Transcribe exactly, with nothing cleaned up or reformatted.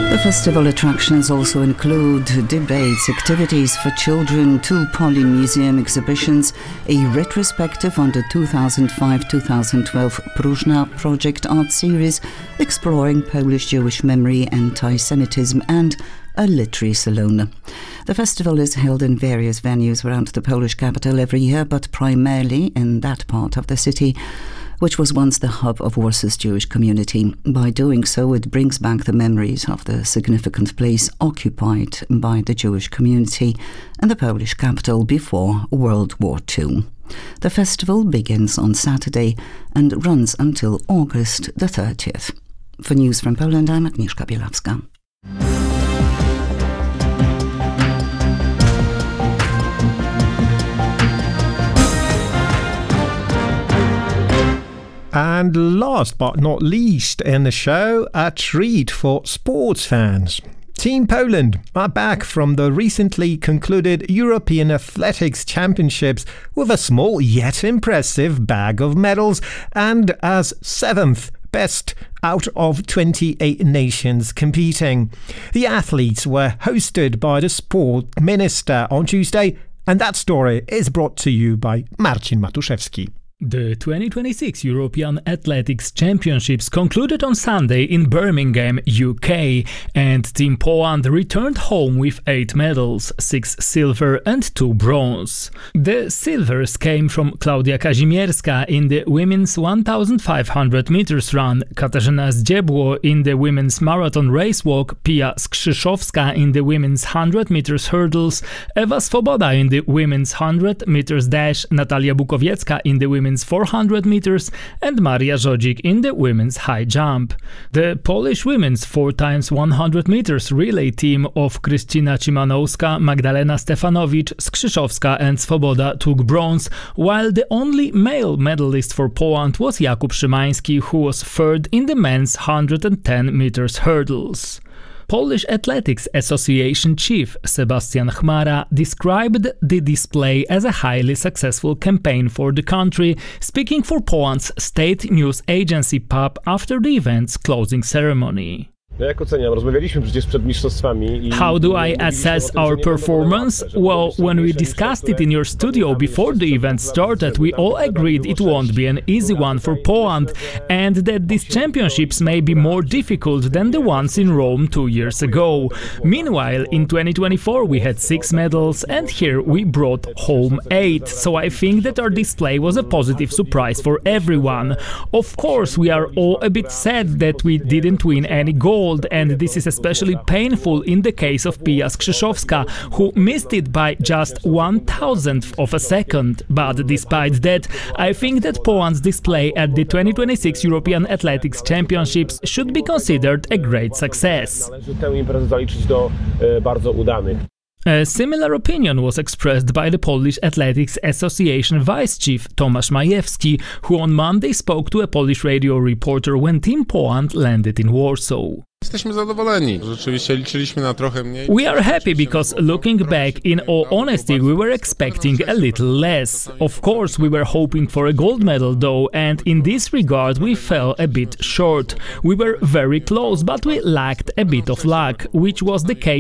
The festival attractions also include debates, activities for children, two poly museum exhibitions, a retrospective on the two thousand five to two thousand twelve Próżna Project art series exploring Polish Jewish memory, anti-Semitism, and a literary salon. The festival is held in various venues around the Polish capital every year, but primarily in that part of the city which was once the hub of Warsaw's Jewish community. By doing so, it brings back the memories of the significant place occupied by the Jewish community in the Polish capital before World War Two. The festival begins on Saturday and runs until August the thirtieth. For News from Poland, I'm Agnieszka Bielawska. And last but not least in the show, a treat for sports fans. Team Poland are back from the recently concluded European Athletics Championships with a small yet impressive bag of medals and as seventh best out of twenty-eight nations competing. The athletes were hosted by the sport minister on Tuesday, and that story is brought to you by Marcin Matuszewski. The twenty twenty-six European Athletics Championships concluded on Sunday in Birmingham, U K, and Team Poland returned home with eight medals, six silver and two bronze. The silvers came from Klaudia Kazimierska in the women's one thousand five hundred meters run, Katarzyna Zdziebło in the women's marathon race walk, Pia Skrzyszowska in the women's one hundred meters hurdles, Ewa Swoboda in the women's one hundred meters dash, Natalia Bukowiecka in the women's four hundred meters, and Maria Żodzik in the women's high jump. The Polish women's four times one hundred meters relay team of Krystyna Cimanowska, Magdalena Stefanowicz, Skrzyszowska and Swoboda took bronze, while the only male medalist for Poland was Jakub Szymański, who was third in the men's one hundred ten meters hurdles. Polish Athletics Association chief Sebastian Chmara described the display as a highly successful campaign for the country, speaking for Poland's state news agency P A P after the event's closing ceremony. How do I assess our performance? Well, when we discussed it in your studio before the event started, we all agreed it won't be an easy one for Poland and that these championships may be more difficult than the ones in Rome two years ago. Meanwhile, in twenty twenty-four we had six medals and here we brought home eight, so I think that our display was a positive surprise for everyone. Of course, we are all a bit sad that we didn't win any gold, and this is especially painful in the case of Pia Skrzyszowska, who missed it by just one thousandth of a second. But despite that, I think that Poland's display at the twenty twenty-six European Athletics Championships should be considered a great success. A similar opinion was expressed by the Polish Athletics Association vice chief Tomasz Majewski, who on Monday spoke to a Polish radio reporter when Team Poland landed in Warsaw. We are happy because, looking back, in all honesty, we were expecting a little less. Of course, we were hoping for a gold medal though, and in this regard we fell a bit short. We were very close, but we lacked a bit of luck, which was the case